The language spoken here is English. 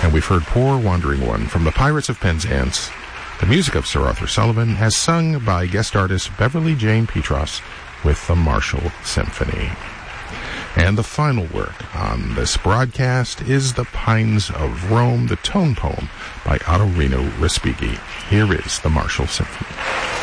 And we've heard Poor Wandering One from the Pirates of Penzance, the music of Sir Arthur Sullivan, as sung by guest artist Beverly Jane Petros with the Marshall Symphony. And the final work on this broadcast is The Pines of Rome, the tone poem by Ottorino Respighi. Here is the Marshall Symphony.